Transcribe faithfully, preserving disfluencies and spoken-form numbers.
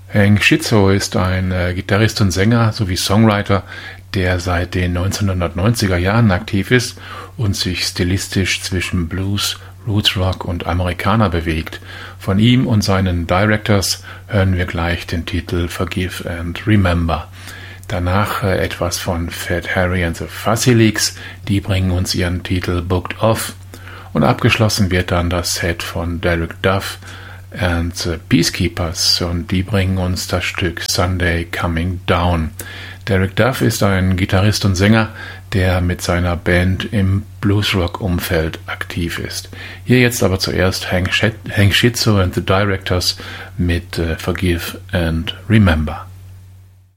Hank Schizzo ist ein äh, Gitarrist und Sänger sowie Songwriter, der seit den neunzehnhundertneunziger Jahren aktiv ist und sich stilistisch zwischen Blues, Rootsrock und Amerikaner bewegt. Von ihm und seinen Directors hören wir gleich den Titel Forgive and Remember. Danach äh, etwas von Fat Harry and the Fuzzy Leaks, die bringen uns ihren Titel Booked Off. Und abgeschlossen wird dann das Set von Derek Duff and the Peacekeepers und die bringen uns das Stück Sunday Coming Down. Derek Duff ist ein Gitarrist und Sänger, der mit seiner Band im Bluesrock-Umfeld aktiv ist. Hier jetzt aber zuerst Hank Schizzo and the Directors mit uh, Forgive and Remember.